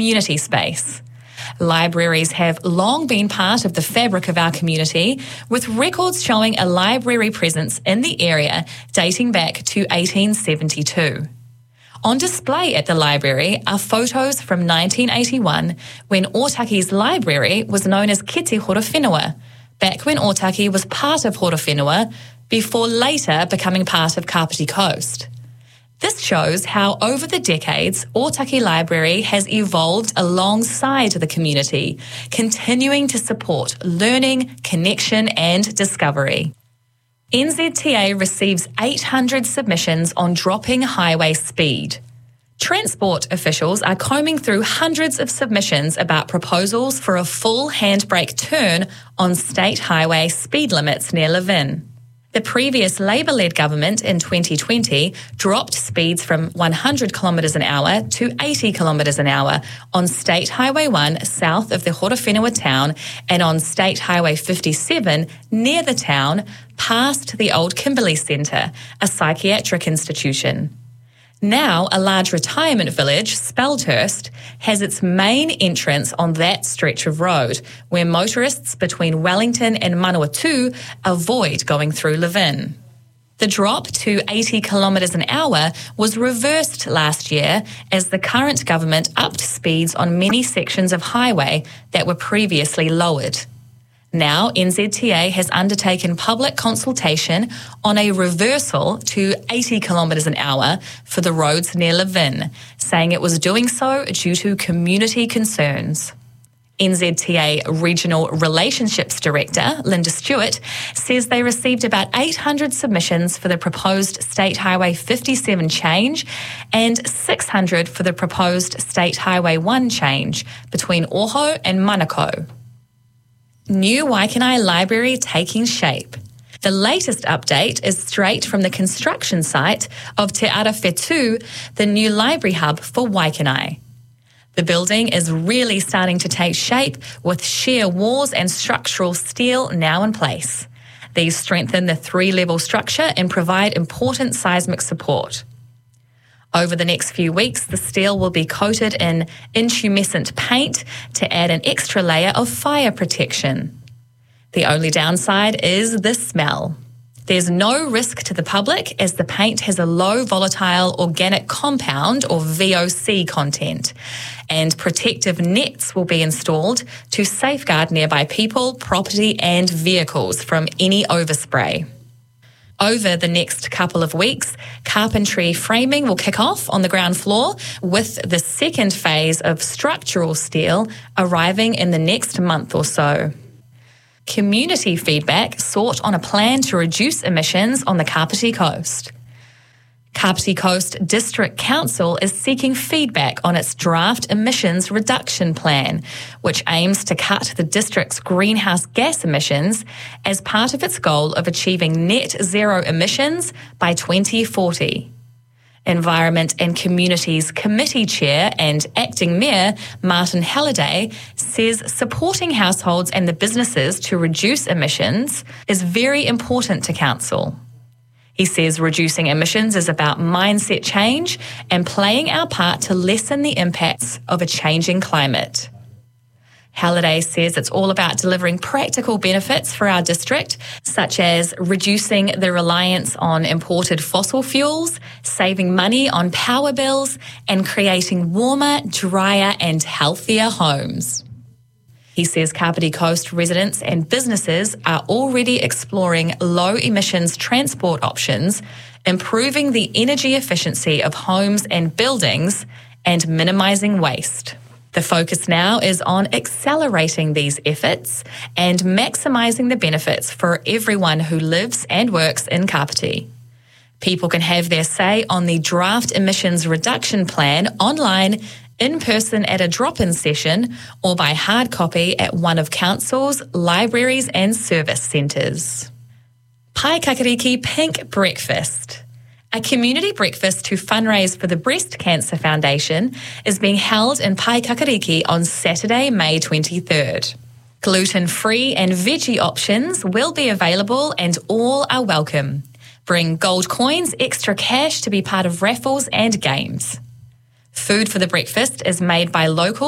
community space. Libraries have long been part of the fabric of our community, with records showing a library presence in the area dating back to 1872. On display at the library are photos from 1981, when Otaki's library was known as Kete Horowhenua, back when Otaki was part of Horowhenua, before later becoming part of Kapiti Coast. This shows how over the decades, Otaki Library has evolved alongside the community, continuing to support learning, connection and discovery. NZTA receives 800 submissions on dropping highway speed. Transport officials are combing through hundreds of submissions about proposals for a full handbrake turn on state highway speed limits near Levin. The previous Labour-led government in 2020 dropped speeds from 100 kilometres an hour to 80 kilometres an hour on State Highway 1 south of the Horowhenua town and on State Highway 57 near the town past the old Kimberley Centre, a psychiatric institution. Now, a large retirement village, Speldhurst, has its main entrance on that stretch of road, where motorists between Wellington and Manawatu avoid going through Levin. The drop to 80 kilometres an hour was reversed last year as the current government upped speeds on many sections of highway that were previously lowered. Now, NZTA has undertaken public consultation on a reversal to 80 kilometres an hour for the roads near Levin, saying it was doing so due to community concerns. NZTA Regional Relationships Director, Linda Stewart, says they received about 800 submissions for the proposed State Highway 57 change and 600 for the proposed State Highway 1 change between Oho and Manukau. New Waikanai Library taking shape. The latest update is straight from the construction site of Te Ara Whetū, the new library hub for Waikanai. The building is really starting to take shape with sheer walls and structural steel now in place. These strengthen the three-level structure and provide important seismic support. Over the next few weeks, the steel will be coated in intumescent paint to add an extra layer of fire protection. The only downside is the smell. There's no risk to the public as the paint has a low volatile organic compound or VOC content, and protective nets will be installed to safeguard nearby people, property and vehicles from any overspray. Over the next couple of weeks, carpentry framing will kick off on the ground floor, with the second phase of structural steel arriving in the next month or so. Community feedback sought on a plan to reduce emissions on the Kapiti Coast. Kapiti Coast District Council is seeking feedback on its draft emissions reduction plan, which aims to cut the district's greenhouse gas emissions as part of its goal of achieving net zero emissions by 2040. Environment and Communities Committee Chair and Acting Mayor Martin Halliday says supporting households and the businesses to reduce emissions is very important to Council. He says reducing emissions is about mindset change and playing our part to lessen the impacts of a changing climate. Halliday says it's all about delivering practical benefits for our district, such as reducing the reliance on imported fossil fuels, saving money on power bills, and creating warmer, drier and healthier homes. He says Kapiti Coast residents and businesses are already exploring low-emissions transport options, improving the energy efficiency of homes and buildings, and minimising waste. The focus now is on accelerating these efforts and maximising the benefits for everyone who lives and works in Kapiti. People can have their say on the draft emissions reduction plan online, in person at a drop-in session, or by hard copy at one of Council's libraries and service centres. Paikakariki Pink Breakfast. A community breakfast to fundraise for the Breast Cancer Foundation is being held in Paikakariki on Saturday, May 23rd. Gluten-free and veggie options will be available and all are welcome. Bring gold coins, extra cash to be part of raffles and games. Food for the breakfast is made by local